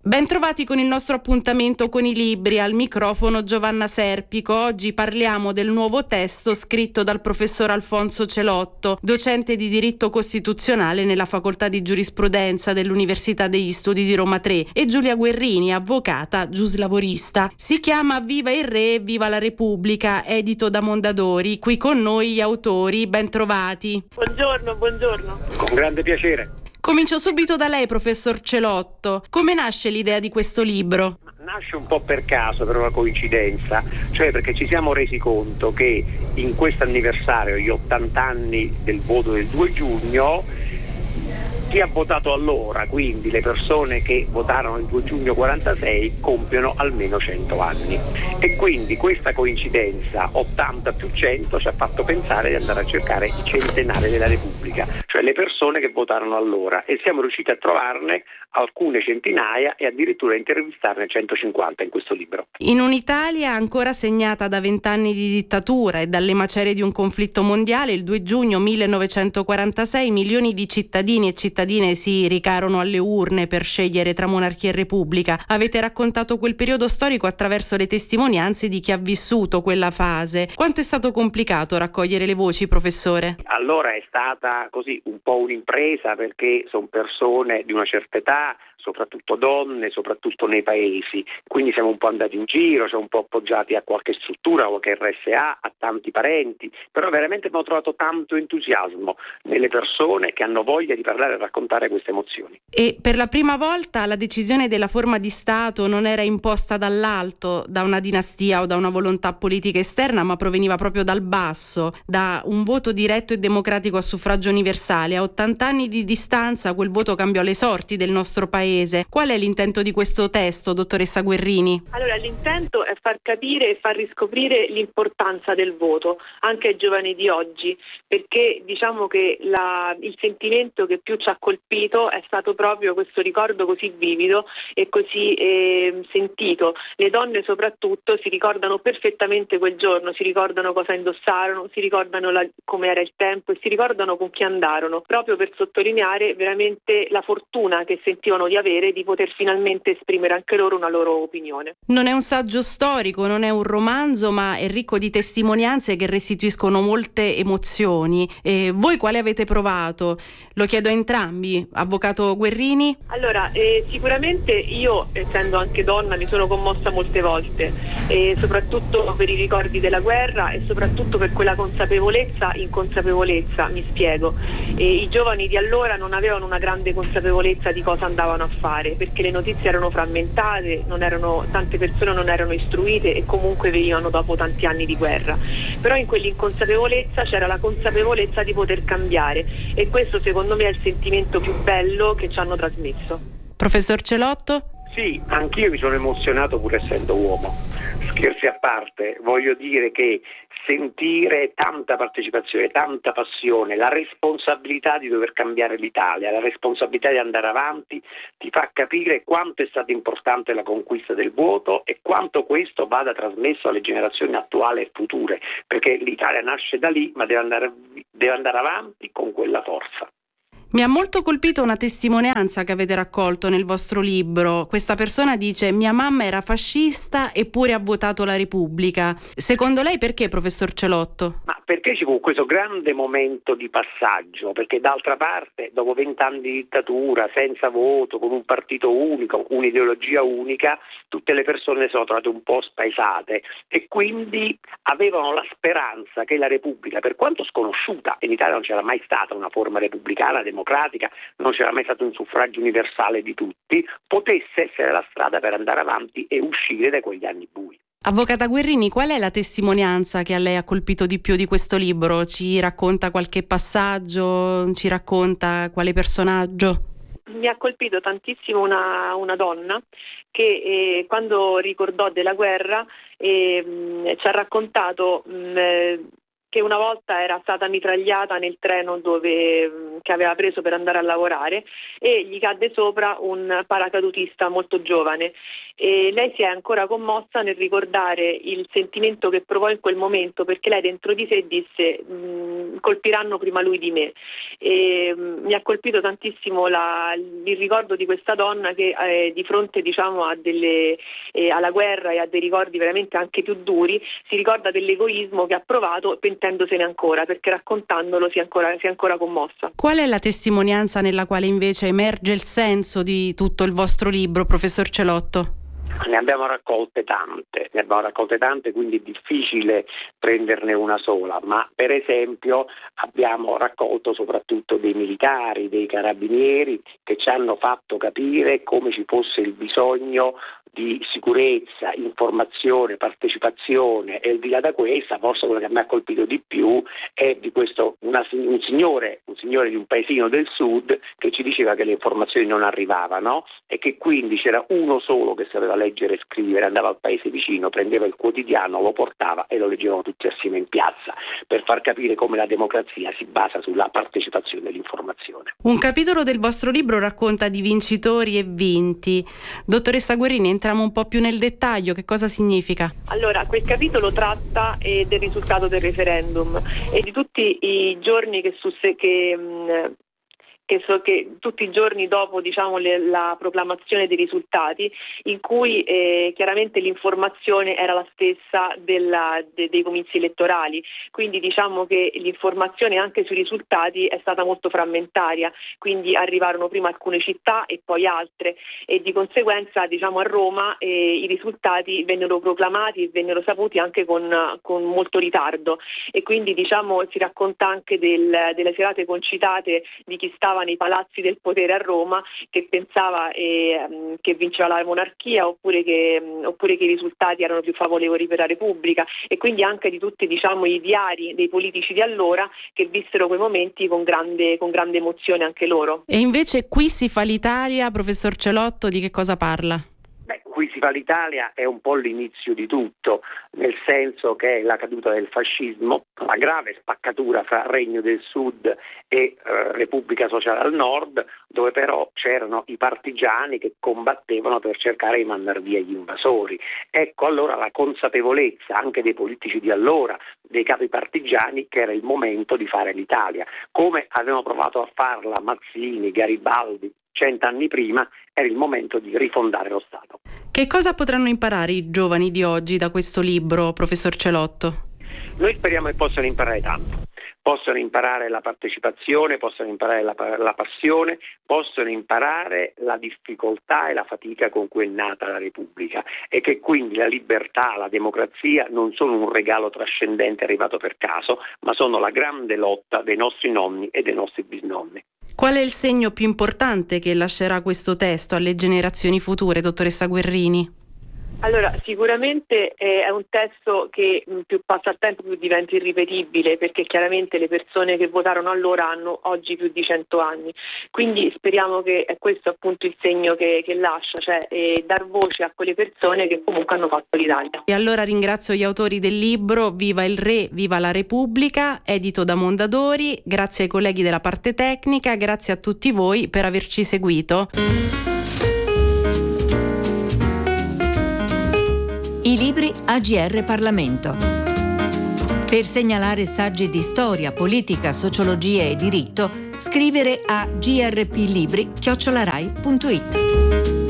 Bentrovati con il nostro appuntamento con i libri, al microfono Giovanna Serpico. Oggi parliamo del nuovo testo scritto dal professor Alfonso Celotto, docente di diritto costituzionale nella facoltà di giurisprudenza dell'Università degli Studi di Roma 3, e Giulia Guerrini, avvocata giuslavorista. Si chiama Viva il Re e Viva la Repubblica, edito da Mondadori. Qui con noi gli autori, bentrovati. Buongiorno. Con grande piacere. Comincio subito da lei, professor Celotto. Come nasce l'idea di questo libro? Nasce un po' per caso, per una coincidenza, cioè perché ci siamo resi conto che in questo anniversario, gli 80 anni del voto del 2 giugno, chi ha votato allora, quindi le persone che votarono il 2 giugno 46, compiono almeno 100 anni. E quindi questa coincidenza, 80 più 100, ci ha fatto pensare di andare a cercare i centenari della Repubblica, cioè le persone che votarono allora, e siamo riusciti a trovarne alcune centinaia e addirittura a intervistarne 150 in questo libro. In un'Italia ancora segnata da 20 anni di dittatura e dalle macerie di un conflitto mondiale, il 2 giugno 1946 milioni di cittadini e cittadine si recarono alle urne per scegliere tra monarchia e repubblica. Avete raccontato quel periodo storico attraverso le testimonianze di chi ha vissuto quella fase. Quanto è stato complicato raccogliere le voci, professore? Allora è stata così un po' un'impresa, perché sono persone di una certa età, soprattutto donne, soprattutto nei paesi, quindi siamo un po' andati in giro, siamo un po' appoggiati a qualche struttura, a qualche RSA, a tanti parenti, però veramente abbiamo trovato tanto entusiasmo nelle persone che hanno voglia di parlare e raccontare queste emozioni. E per la prima volta la decisione della forma di Stato non era imposta dall'alto, da una dinastia o da una volontà politica esterna, ma proveniva proprio dal basso, da un voto diretto e democratico a suffragio universale. A 80 anni di distanza quel voto cambiò le sorti del nostro paese. Qual è l'intento di questo testo, dottoressa Guerrini? Allora, l'intento è far capire e far riscoprire l'importanza del voto anche ai giovani di oggi, perché diciamo che il sentimento che più ci ha colpito è stato proprio questo ricordo così vivido e così sentito. Le donne soprattutto si ricordano perfettamente quel giorno, si ricordano cosa indossarono, si ricordano come era il tempo e si ricordano con chi andarono, proprio per sottolineare veramente la fortuna che sentivano di avere di poter finalmente esprimere anche loro una loro opinione. Non è un saggio storico, non è un romanzo, ma è ricco di testimonianze che restituiscono molte emozioni. E voi quale avete provato? Lo chiedo a entrambi. Avvocato Guerrini? Allora, sicuramente io, essendo anche donna, mi sono commossa molte volte, soprattutto per i ricordi della guerra e soprattutto per quella inconsapevolezza, mi spiego. I giovani di allora non avevano una grande consapevolezza di cosa andavano a fare, perché le notizie erano frammentate, tante persone non erano istruite e comunque venivano dopo tanti anni di guerra. Però in quell'inconsapevolezza c'era la consapevolezza di poter cambiare, e questo secondo me è il sentimento più bello che ci hanno trasmesso. Professor Celotto? Sì, anch'io mi sono emozionato pur essendo uomo. Scherzi a parte, voglio dire che sentire tanta partecipazione, tanta passione, la responsabilità di dover cambiare l'Italia, la responsabilità di andare avanti, ti fa capire quanto è stata importante la conquista del voto e quanto questo vada trasmesso alle generazioni attuali e future, perché l'Italia nasce da lì, ma deve andare avanti con quella forza. Mi ha molto colpito una testimonianza che avete raccolto nel vostro libro. Questa persona dice: mia mamma era fascista eppure ha votato la Repubblica. Secondo lei perché, professor Celotto? Ma perché ci fu questo grande momento di passaggio? Perché d'altra parte, dopo 20 anni di dittatura, senza voto, con un partito unico, un'ideologia unica, tutte le persone sono trovate un po' spaesate e quindi avevano la speranza che la Repubblica, per quanto sconosciuta, in Italia non c'era mai stata una forma repubblicana democratica, non c'era mai stato un suffragio universale di tutti, potesse essere la strada per andare avanti e uscire da quegli anni bui. Avvocata Guerrini, qual è la testimonianza che a lei ha colpito di più di questo libro? Ci racconta qualche passaggio? Ci racconta quale personaggio? Mi ha colpito tantissimo una donna che quando ricordò della guerra ci ha raccontato che una volta era stata mitragliata nel treno che aveva preso per andare a lavorare, e gli cadde sopra un paracadutista molto giovane, e lei si è ancora commossa nel ricordare il sentimento che provò in quel momento, perché lei dentro di sé disse: colpiranno prima lui di me. E mi ha colpito tantissimo il ricordo di questa donna che di fronte, diciamo, alla guerra e a dei ricordi veramente anche più duri, si ricorda dell'egoismo che ha provato, pentendosene ancora, perché raccontandolo si è ancora commossa. Qual è la testimonianza nella quale invece emerge il senso di tutto il vostro libro, professor Celotto? Ne abbiamo raccolte tante, quindi è difficile prenderne una sola, ma per esempio abbiamo raccolto soprattutto dei militari, dei carabinieri che ci hanno fatto capire come ci fosse il bisogno di sicurezza, informazione, partecipazione, e al di là da questa, forse quello che mi ha colpito di più è di questo un signore di un paesino del sud che ci diceva che le informazioni non arrivavano e che quindi c'era uno solo che sapeva leggere e scrivere, andava al paese vicino, prendeva il quotidiano, lo portava e lo leggevano tutti assieme in piazza, per far capire come la democrazia si basa sulla partecipazione e l'informazione. Un capitolo del vostro libro racconta di vincitori e vinti. Dottoressa Guerrini, entriamo un po' più nel dettaglio. Che cosa significa? Allora, quel capitolo tratta del risultato del referendum e di tutti i giorni che tutti i giorni dopo, diciamo, la proclamazione dei risultati, in cui chiaramente l'informazione era la stessa dei comizi elettorali, quindi diciamo che l'informazione anche sui risultati è stata molto frammentaria, quindi arrivarono prima alcune città e poi altre, e di conseguenza, diciamo, a Roma i risultati vennero proclamati e vennero saputi anche con molto ritardo, e quindi, diciamo, si racconta anche delle serate concitate di chi stava nei palazzi del potere a Roma, che pensava che vinceva la monarchia, oppure che i risultati erano più favorevoli per la Repubblica, e quindi anche di tutti, diciamo, i diari dei politici di allora che vissero quei momenti con grande emozione anche loro. E invece Qui si fa l'Italia, professor Celotto, di che cosa parla? Qui si fa l'Italia è un po' l'inizio di tutto, nel senso che è la caduta del fascismo, la grave spaccatura fra Regno del Sud e Repubblica Sociale al Nord, dove però c'erano i partigiani che combattevano per cercare di mandare via gli invasori. Ecco allora la consapevolezza anche dei politici di allora, dei capi partigiani, che era il momento di fare l'Italia, come avevano provato a farla Mazzini, Garibaldi 100 anni prima. Era il momento di rifondare lo Stato. Che cosa potranno imparare i giovani di oggi da questo libro, professor Celotto? Noi speriamo che possano imparare tanto. Possono imparare la partecipazione, possono imparare la passione, possono imparare la difficoltà e la fatica con cui è nata la Repubblica, e che quindi la libertà, la democrazia non sono un regalo trascendente arrivato per caso, ma sono la grande lotta dei nostri nonni e dei nostri bisnonni. Qual è il segno più importante che lascerà questo testo alle generazioni future, dottoressa Guerrini? Allora, sicuramente è un testo che più passa il tempo più diventa irripetibile, perché chiaramente le persone che votarono allora hanno oggi più di 100 anni, quindi speriamo che è questo appunto il segno che lascia, cioè dar voce a quelle persone che comunque hanno fatto l'Italia. E allora ringrazio gli autori del libro Viva il Re, Viva la Repubblica, edito da Mondadori, grazie ai colleghi della parte tecnica, grazie a tutti voi per averci seguito. I libri AGR Parlamento. Per segnalare saggi di storia, politica, sociologia e diritto, scrivere a grplibri@rai.it.